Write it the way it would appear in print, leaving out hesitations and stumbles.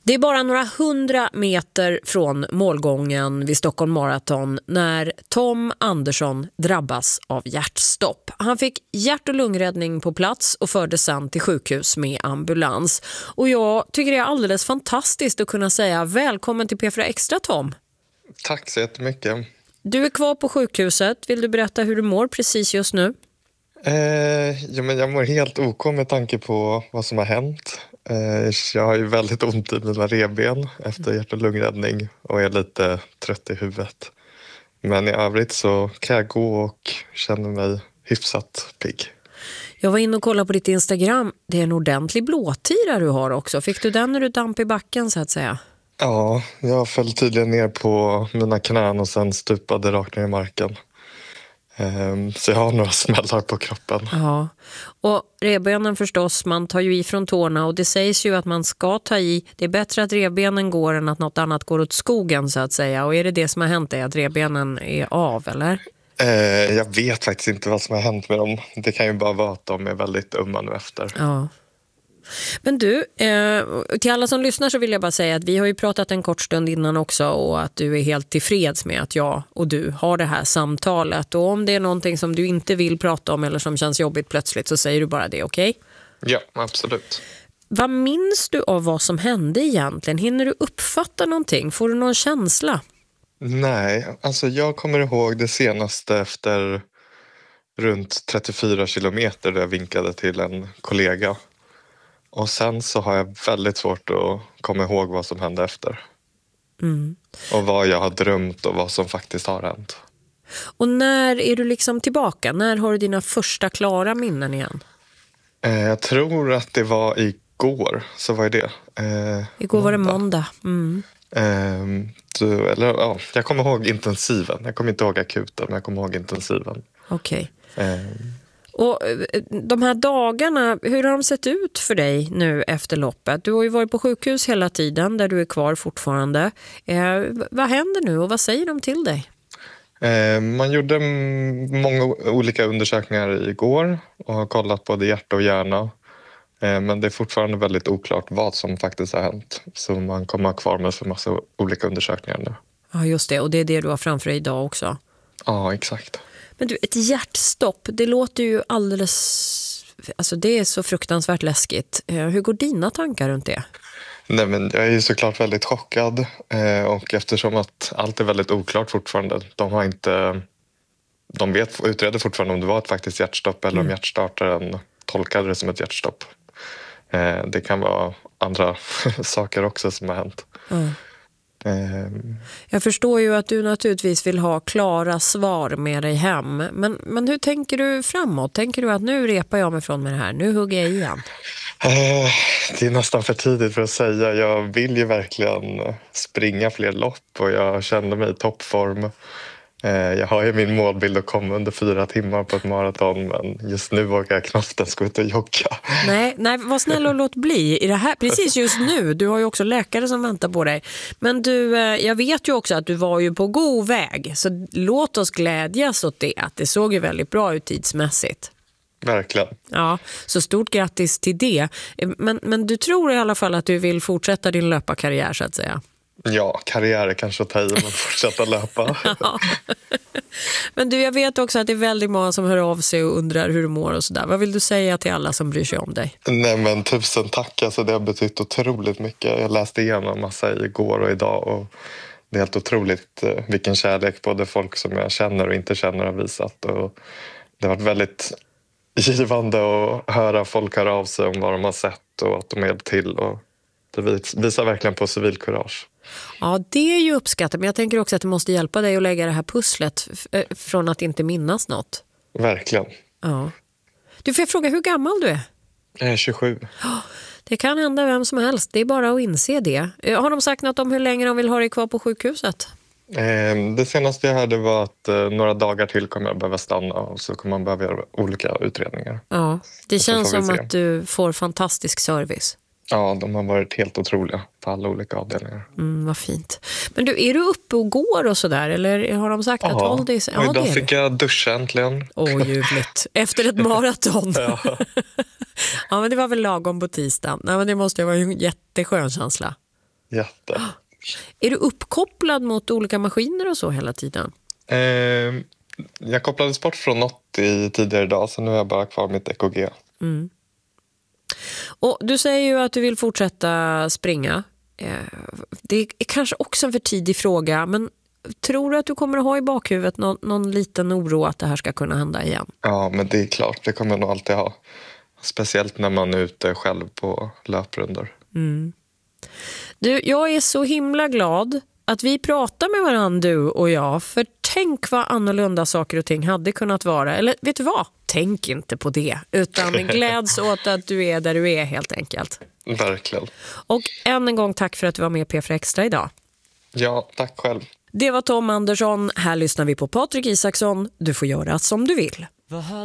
Det är bara några 100 meter från målgången vid Stockholm Marathon när Tom Andersson drabbas av hjärtstopp. Han fick hjärt- och lungräddning på plats och fördes sen till sjukhus med ambulans. Och jag tycker det är alldeles fantastiskt att kunna säga välkommen till P4 Extra, Tom. Tack så jättemycket. Du är kvar på sjukhuset. Vill du berätta hur du mår precis just nu? Men jag mår helt OK med tanke på vad som har hänt. Jag har ju väldigt ont i mina revben efter hjärt- och lungräddning och är lite trött i huvudet. Men i övrigt så kan jag gå och känna mig hyfsat pigg. Jag var inne och kollade på ditt Instagram. Det är en ordentlig blåtira du har också. Fick du den när du damp i backen så att säga? Ja, jag föll tydligen ner på mina knän och sen stupade rakt ner i marken. Så jag har några smällar på kroppen. Ja, och revbenen förstås, man tar ju i från tårna och det sägs ju att man ska ta i. Det är bättre att revbenen går än att något annat går åt skogen så att säga. Och är det det som har hänt, är att revbenen är av, eller? Jag vet faktiskt inte vad som har hänt med dem. Det kan ju bara vara att de är väldigt ömma nu efter. Ja. Men du, till alla som lyssnar så vill jag bara säga att vi har ju pratat en kort stund innan också och att du är helt tillfreds med att jag och du har det här samtalet. Och om det är någonting som du inte vill prata om eller som känns jobbigt plötsligt så säger du bara det, okej? Ja, absolut. Vad minns du av vad som hände egentligen? Hinner du uppfatta någonting? Får du någon känsla? Nej, alltså jag kommer ihåg det senaste efter runt 34 kilometer där jag vinkade till en kollega. Och sen så har jag väldigt svårt att komma ihåg vad som hände efter. Mm. Och vad jag har drömt och vad som faktiskt har hänt. Och när är du liksom tillbaka? När har du dina första klara minnen igen? Jag tror att det var igår, så var det. Igår var det måndag. Mm. Jag kommer ihåg intensiven. Jag kommer inte ihåg akuten, men jag kommer ihåg intensiven. Okej. Och de här dagarna, hur har de sett ut för dig nu efter loppet? Du har ju varit på sjukhus hela tiden där du är kvar fortfarande. Vad händer nu och vad säger de till dig? Man gjorde många olika undersökningar igår och har kollat både hjärta och hjärna. Men det är fortfarande väldigt oklart vad som faktiskt har hänt. Så man kommer ha kvar med för massa olika undersökningar nu. Ja, just det. Och det är det du har framför dig idag också. Ja, exakt. Men du, ett hjärtstopp, det låter ju alldeles... Alltså det är så fruktansvärt läskigt. Hur går dina tankar runt det? Nej, men jag är ju såklart väldigt chockad. Och eftersom att allt är väldigt oklart fortfarande. De utreder fortfarande om det var ett faktiskt hjärtstopp eller om hjärtstartaren tolkade det som ett hjärtstopp. Det kan vara andra saker också som har hänt. Mm. Jag förstår ju att du naturligtvis vill ha klara svar med dig hem. Men hur tänker du framåt? Tänker du att nu repar jag mig från med det här? Nu hugger jag igen? Det är nästan för tidigt för att säga. Jag vill ju verkligen springa fler lopp och jag kände mig i toppform. Jag har ju min målbild att komma under 4 timmar på ett maraton, men just nu vågar jag knappt ens gå ut och jogga. Nej, var snäll och låt bli i det här. Precis just nu, du har ju också läkare som väntar på dig. Men du, jag vet ju också att du var ju på god väg. Så låt oss glädjas åt det, att det såg ju väldigt bra ut tidsmässigt. Verkligen. Ja, så stort grattis till det. Men du tror i alla fall att du vill fortsätta din löparkarriär så att säga? Ja, karriär är kanske att ta i, men fortsätta löpa. Ja. Men du, jag vet också att det är väldigt många som hör av sig och undrar hur du mår och sådär. Vad vill du säga till alla som bryr sig om dig? Nej, men tusen tack. Alltså, det har betytt otroligt mycket. Jag läste igenom massa igår och idag och det är helt otroligt vilken kärlek både folk som jag känner och inte känner har visat. Och det har varit väldigt givande att höra folk höra av sig om vad de har sett och att de är till. Och det visar verkligen på civilkurage. Ja, det är ju uppskattat, men jag tänker också att det måste hjälpa dig att lägga det här pusslet från att inte minnas något. Verkligen. Ja. Du, får jag fråga hur gammal du är? Jag är 27. Det kan hända vem som helst, det är bara att inse det. Har de sagt något om hur länge de vill ha dig kvar på sjukhuset? Det senaste jag hörde var att några dagar till kommer jag behöva stanna och så kommer man behöva göra olika utredningar. Ja, det känns som att du får fantastisk service. Ja, de har varit helt otroliga på alla olika avdelningar. Vad fint. Men du, är du uppe och går och sådär? Eller har de sagt att håll dig? Ja, idag fick jag duscha äntligen. Ljuvligt. Efter ett maraton. Ja. Ja, men det var väl lagom på tisdagen. Nej, men det måste ju vara en jätteskön känsla. Jätte. Är du uppkopplad mot olika maskiner och så hela tiden? Jag kopplades bort från något tidigare idag, så nu är jag bara kvar mitt EKG. Mm. Och du säger ju att du vill fortsätta springa. Det är kanske också en för tidig fråga, men tror du att du kommer att ha i bakhuvudet någon liten oro att det här ska kunna hända igen? Ja, men det är klart. Det kommer jag nog alltid ha. Speciellt när man är ute själv på löprundor. Mm. Du, jag är så himla glad att vi pratar med varandra, du och jag. För tänk vad annorlunda saker och ting hade kunnat vara. Eller vet du vad? Tänk inte på det. Utan gläds åt att du är där du är helt enkelt. Verkligen. Och än en gång tack för att du var med P4 Extra idag. Ja, tack själv. Det var Tom Andersson. Här lyssnar vi på Patrik Isaksson. Du får göra som du vill.